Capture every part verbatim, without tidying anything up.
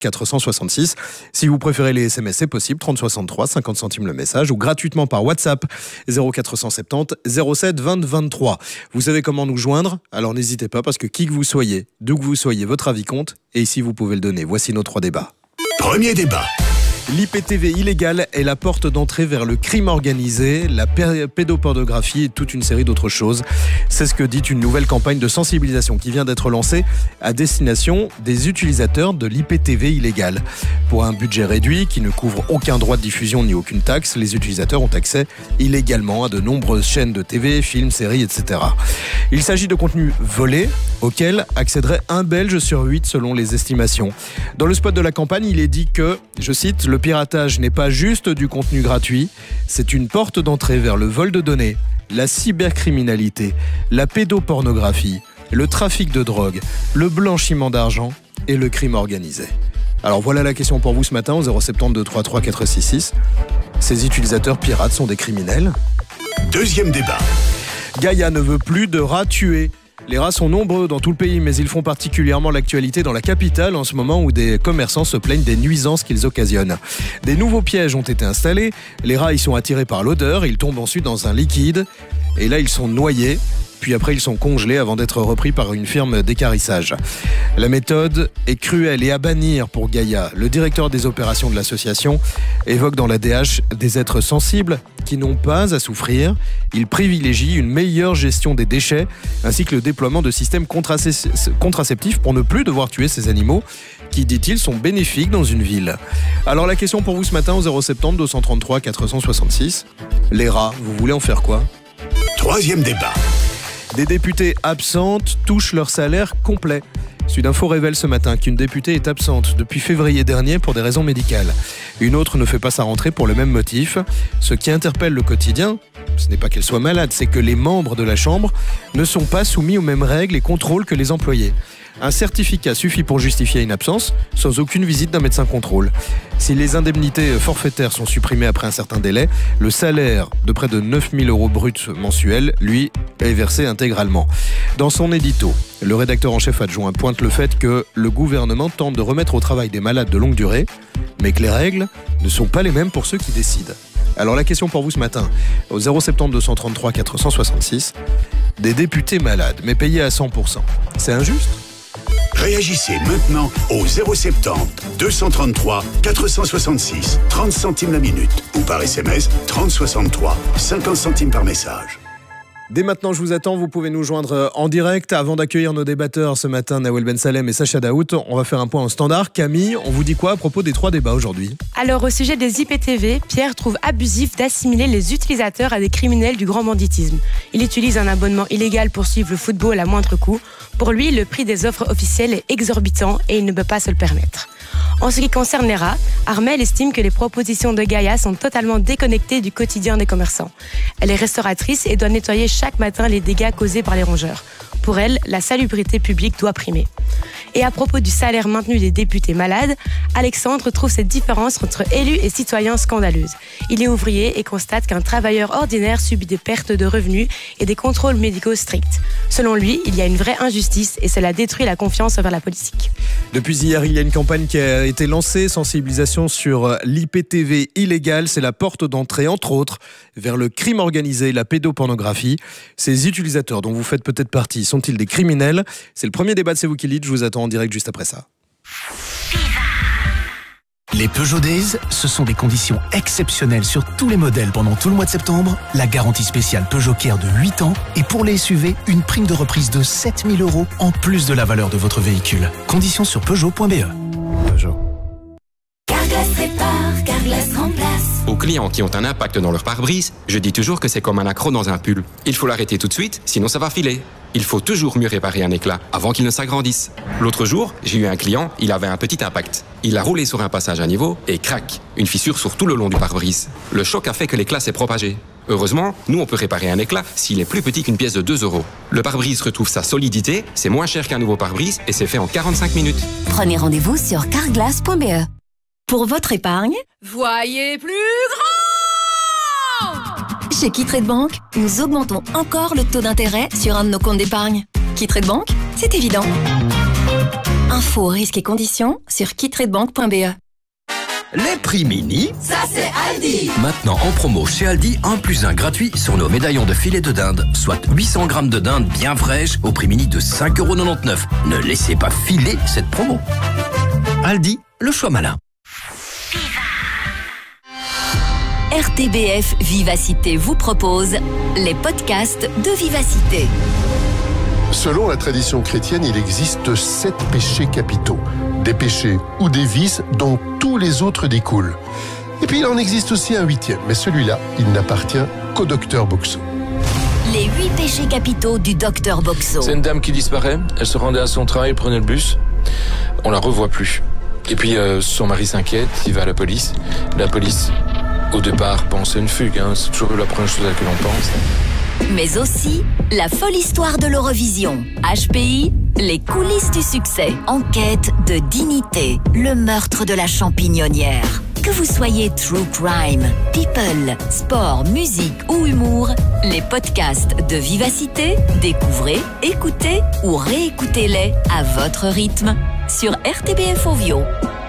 quatre cent soixante-six. Si vous préférez les S M S, c'est possible, trente soixante-trois, cinquante centimes le message, ou gratuitement par WhatsApp, zéro quatre cent soixante-dix, zéro sept, vingt, vingt-trois. Vous savez comment nous joindre? Alors n'hésitez pas, parce que qui que vous soyez, d'où que vous soyez, votre avis compte, et ici vous pouvez le donner. Voici nos trois débats. Premier débat. L'I P T V illégale est la porte d'entrée vers le crime organisé, la pédopornographie et toute une série d'autres choses. C'est ce que dit une nouvelle campagne de sensibilisation qui vient d'être lancée à destination des utilisateurs de l'I P T V illégale. Pour un budget réduit qui ne couvre aucun droit de diffusion ni aucune taxe, les utilisateurs ont accès illégalement à de nombreuses chaînes de T V, films, séries, et cetera. Il s'agit de contenus volés auxquels accéderait un Belge sur huit selon les estimations. Dans le spot de la campagne, il est dit que, je cite, le piratage n'est pas juste du contenu gratuit, c'est une porte d'entrée vers le vol de données, la cybercriminalité, la pédopornographie, le trafic de drogue, le blanchiment d'argent et le crime organisé. Alors voilà la question pour vous ce matin au zéro sept deux trois trois quatre six six. Ces utilisateurs pirates sont des criminels? Deuxième débat. Gaïa ne veut plus de rats tués. Les rats sont nombreux dans tout le pays, mais ils font particulièrement l'actualité dans la capitale en ce moment où des commerçants se plaignent des nuisances qu'ils occasionnent. Des nouveaux pièges ont été installés, les rats y sont attirés par l'odeur, ils tombent ensuite dans un liquide, et là ils sont noyés, puis après ils sont congelés avant d'être repris par une firme d'équarrissage. La méthode est cruelle et à bannir pour Gaïa. Le directeur des opérations de l'association évoque dans la D H des êtres sensibles qui n'ont pas à souffrir. Il privilégie une meilleure gestion des déchets ainsi que le déploiement de systèmes contraceptifs pour ne plus devoir tuer ces animaux qui, dit-il, sont bénéfiques dans une ville. Alors la question pour vous ce matin au zéro sept deux deux trois trois quatre cent soixante-six. Les rats, vous voulez en faire quoi? Troisième débat. Des députés absentes touchent leur salaire complet. Sudinfo révèle ce matin qu'une députée est absente depuis février dernier pour des raisons médicales. Une autre ne fait pas sa rentrée pour le même motif. Ce qui interpelle le quotidien, ce n'est pas qu'elle soit malade, c'est que les membres de la Chambre ne sont pas soumis aux mêmes règles et contrôles que les employés. Un certificat suffit pour justifier une absence, sans aucune visite d'un médecin contrôle. Si les indemnités forfaitaires sont supprimées après un certain délai, le salaire de près de neuf mille euros bruts mensuels, lui, est versé intégralement. Dans son édito, le rédacteur en chef adjoint pointe le fait que le gouvernement tente de remettre au travail des malades de longue durée, mais que les règles ne sont pas les mêmes pour ceux qui décident. Alors la question pour vous ce matin, au zéro sept deux deux trois quatre cent soixante-six, des députés malades, mais payés à cent pour cent, c'est injuste ? Réagissez maintenant au zéro sept deux trente-trois quatre cent soixante-six, trente centimes la minute, ou par S M S trente soixante-trois, cinquante centimes par message. Dès maintenant, je vous attends, vous pouvez nous joindre en direct. Avant d'accueillir nos débatteurs ce matin, Nawel Ben Salem et Sacha Daout, on va faire un point en standard. Camille, on vous dit quoi à propos des trois débats aujourd'hui? Alors, au sujet des I P T V, Pierre trouve abusif d'assimiler les utilisateurs à des criminels du grand banditisme. Il utilise un abonnement illégal pour suivre le football à moindre coût. Pour lui, le prix des offres officielles est exorbitant et il ne peut pas se le permettre. En ce qui concerne les rats, Armelle estime que les propositions de Gaïa sont totalement déconnectées du quotidien des commerçants. Elle est restauratrice et doit nettoyer chaque matin les dégâts causés par les rongeurs. Pour elle, la salubrité publique doit primer. Et à propos du salaire maintenu des députés malades, Alexandre trouve cette différence entre élus et citoyens scandaleuse. Il est ouvrier et constate qu'un travailleur ordinaire subit des pertes de revenus et des contrôles médicaux stricts. Selon lui, il y a une vraie injustice et cela détruit la confiance envers la politique. Depuis hier, il y a une campagne qui a été lancée, sensibilisation sur l'I P T V illégale. C'est la porte d'entrée, entre autres, vers le crime organisé, la pédopornographie. Ces utilisateurs dont vous faites peut-être partie, sont-ils des criminels? C'est le premier débat de C'est vous qui lead. Je vous attends en direct juste après ça. Les Peugeot Days, ce sont des conditions exceptionnelles sur tous les modèles pendant tout le mois de septembre. La garantie spéciale Peugeot Care de huit ans et pour les S U V, une prime de reprise de sept mille euros en plus de la valeur de votre véhicule. Conditions sur Peugeot point B E. Peugeot. Carglass répare, Carglass remplace. Aux clients qui ont un impact dans leur pare-brise, je dis toujours que c'est comme un accroc dans un pull. Il faut l'arrêter tout de suite, sinon ça va filer. Il faut toujours mieux réparer un éclat avant qu'il ne s'agrandisse. L'autre jour, j'ai eu un client, il avait un petit impact. Il a roulé sur un passage à niveau et crac, une fissure sur tout le long du pare-brise. Le choc a fait que l'éclat s'est propagé. Heureusement, nous on peut réparer un éclat s'il est plus petit qu'une pièce de deux euros. Le pare-brise retrouve sa solidité, c'est moins cher qu'un nouveau pare-brise et c'est fait en quarante-cinq minutes. Prenez rendez-vous sur carglass point B E. Pour votre épargne, voyez plus grand! Chez Quitrade Bank, nous augmentons encore le taux d'intérêt sur un de nos comptes d'épargne. Quitrade Bank, c'est évident. Un Infos, risques et conditions sur kittradebank point b e. Les prix mini, Ça c'est Aldi. maintenant en promo chez Aldi, un plus un gratuit sur nos médaillons de filet de dinde, soit huit cents grammes de dinde bien fraîche au prix mini de cinq euros quatre-vingt-dix-neuf. Ne laissez pas filer cette promo. Aldi, le choix malin. R T B F Vivacité vous propose les podcasts de Vivacité. Selon la tradition chrétienne, il existe sept péchés capitaux. Des péchés ou des vices dont tous les autres découlent. Et puis il en existe aussi un huitième, mais celui-là, il n'appartient qu'au docteur Boxo. Les huit péchés capitaux du docteur Boxo. C'est une dame qui disparaît, elle se rendait à son travail, prenait le bus, on la revoit plus. Et puis euh, son mari s'inquiète, il va à la police. La police, au départ, pense à une fugue, hein. C'est toujours la première chose à laquelle on pense. Mais aussi la folle histoire de l'Eurovision. H P I, les coulisses du succès. Enquête de dignité, le meurtre de la champignonnière. Que vous soyez true crime, people, sport, musique ou humour, les podcasts de Vivacité, découvrez, écoutez ou réécoutez-les à votre rythme sur R T B F Ovio.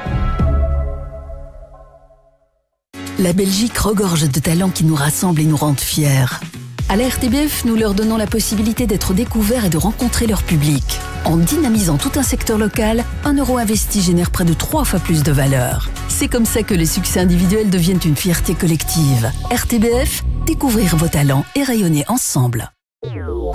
La Belgique regorge de talents qui nous rassemblent et nous rendent fiers. À la R T B F, nous leur donnons la possibilité d'être découverts et de rencontrer leur public. En dynamisant tout un secteur local, un euro investi génère près de trois fois plus de valeur. C'est comme ça que les succès individuels deviennent une fierté collective. R T B F, découvrir vos talents et rayonner ensemble.